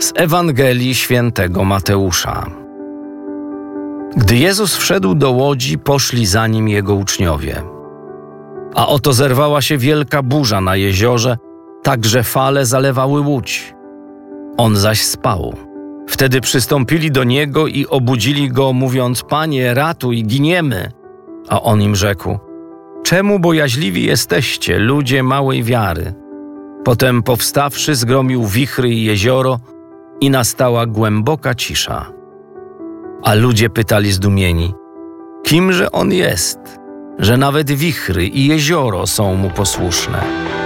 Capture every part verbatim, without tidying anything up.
Z Ewangelii Świętego Mateusza. Gdy Jezus wszedł do łodzi, poszli za nim jego uczniowie. A oto zerwała się wielka burza na jeziorze, tak że fale zalewały łódź. On zaś spał. Wtedy przystąpili do niego i obudzili go, mówiąc: Panie, ratuj, giniemy. A on im rzekł: Czemu bojaźliwi jesteście, ludzie małej wiary? Potem powstawszy, zgromił wichry i jezioro i nastała głęboka cisza. A ludzie pytali zdumieni: Kimże on jest, że nawet wichry i jezioro są mu posłuszne?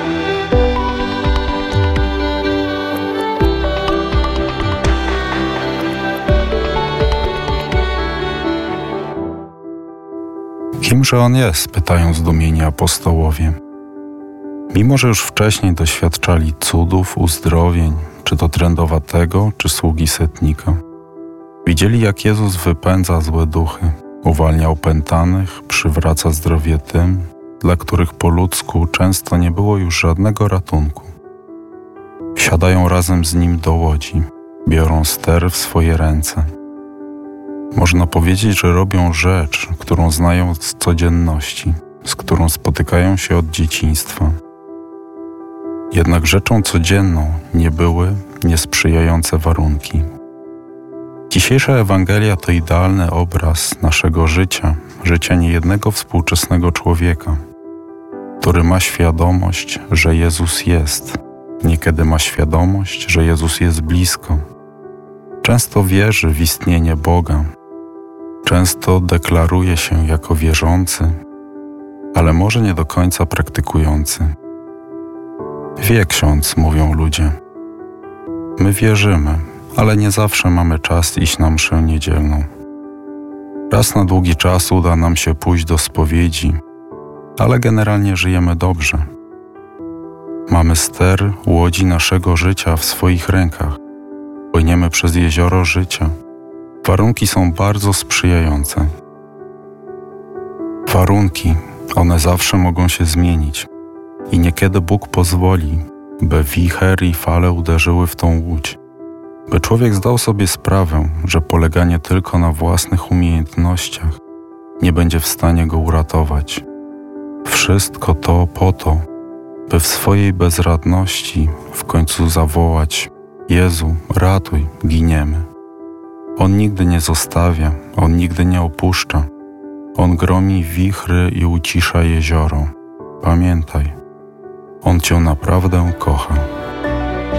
Kimże on jest? Pytają zdumieni apostołowie. Mimo że już wcześniej doświadczali cudów, uzdrowień, czy to trędowatego, czy sługi setnika. Widzieli, jak Jezus wypędza złe duchy, uwalnia opętanych, przywraca zdrowie tym, dla których po ludzku często nie było już żadnego ratunku. Wsiadają razem z Nim do łodzi, biorą ster w swoje ręce. Można powiedzieć, że robią rzecz, którą znają z codzienności, z którą spotykają się od dzieciństwa. Jednak rzeczą codzienną nie były niesprzyjające warunki. Dzisiejsza Ewangelia to idealny obraz naszego życia, życia niejednego współczesnego człowieka, który ma świadomość, że Jezus jest. Niekiedy ma świadomość, że Jezus jest blisko. Często wierzy w istnienie Boga. Często deklaruje się jako wierzący, ale może nie do końca praktykujący. Wie ksiądz, mówią ludzie. My wierzymy, ale nie zawsze mamy czas iść na mszę niedzielną. Raz na długi czas uda nam się pójść do spowiedzi, ale generalnie żyjemy dobrze. Mamy ster łodzi naszego życia w swoich rękach. Płyniemy przez jezioro życia. Warunki są bardzo sprzyjające. Warunki, one zawsze mogą się zmienić i niekiedy Bóg pozwoli, by wicher i fale uderzyły w tą łódź, by człowiek zdał sobie sprawę, że poleganie tylko na własnych umiejętnościach nie będzie w stanie go uratować. Wszystko to po to, by w swojej bezradności w końcu zawołać: Jezu, ratuj, giniemy. On nigdy nie zostawia, On nigdy nie opuszcza. On gromi wichry i ucisza jezioro. Pamiętaj, On Cię naprawdę kocha.